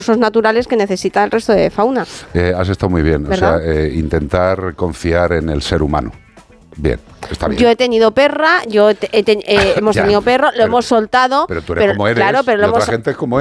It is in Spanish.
naturales que necesita el resto de fauna. Has estado muy bien, ¿verdad? o sea, intentar confiar en el ser humano. Bien, está bien. Yo he tenido perra, hemos tenido perro, lo hemos soltado. Pero tú eres como eres, claro, pero y otra gente es como